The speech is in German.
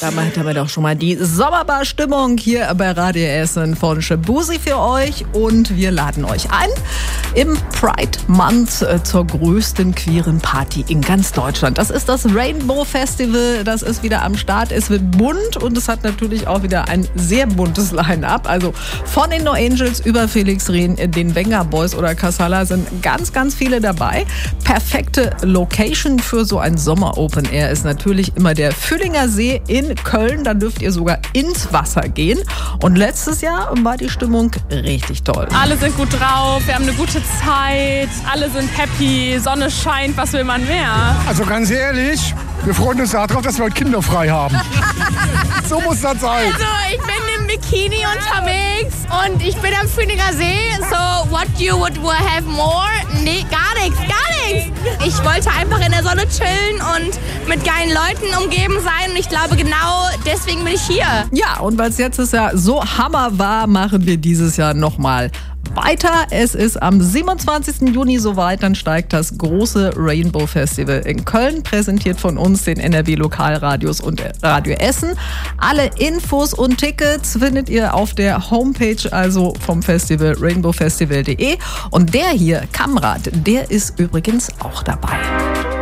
Damit haben wir doch schon mal die Sommerbar-Stimmung hier bei Radio Essen von Shabuzi für euch. Und wir laden euch ein im Pride Month zur größten queeren Party in ganz Deutschland. Das ist das Rainbow Festival. Das ist wieder am Start. Es wird bunt und es hat natürlich auch wieder ein sehr buntes Line-Up. Also von den No Angels über Felix Rehn, den Wenger Boys oder Casala sind ganz, ganz viele dabei. Perfekte Location für so ein Sommer-Open Air ist natürlich immer der Füllinger See in Köln. Da dürft ihr sogar ins Wasser gehen. Und letztes Jahr war die Stimmung richtig toll. Alle sind gut drauf, wir haben eine gute Zeit, alle sind happy, Sonne scheint, was will man mehr? Also ganz ehrlich, wir freuen uns darauf, dass wir heute kinderfrei haben. So muss das sein. Also ich bin im Bikini unterwegs und ich bin am Füllinger See. So, what you would have more? Nee, gar nichts, gar nichts. Ich wollte einfach in der Sonne chillen und mit geilen Leuten umgeben sein. Und ich glaube, genau deswegen bin ich hier. Ja, und weil es jetzt Jahr so Hammer war, machen wir dieses Jahr nochmal weiter. Es ist am 27. Juni soweit, dann steigt das große Rainbow Festival in Köln, präsentiert von uns, den NRW Lokalradios und Radio Essen. Alle Infos und Tickets findet ihr auf der Homepage, also vom Festival, rainbowfestival.de. Und der hier, Kamrat, der ist übrigens auch dabei.